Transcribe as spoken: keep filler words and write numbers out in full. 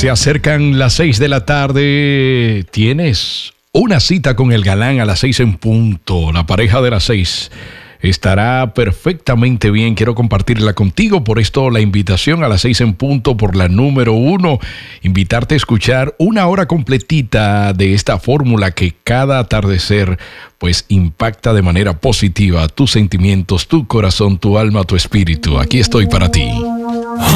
Se acercan las seis de la tarde. Tienes una cita con el galán a las seis en punto. La pareja de las seis estará perfectamente bien. Quiero compartirla contigo. Por esto la invitación a las seis en punto por la número uno. Invitarte a escuchar una hora completita de esta fórmula que cada atardecer pues impacta de manera positiva tus sentimientos, tu corazón, tu alma, tu espíritu. Aquí estoy para ti.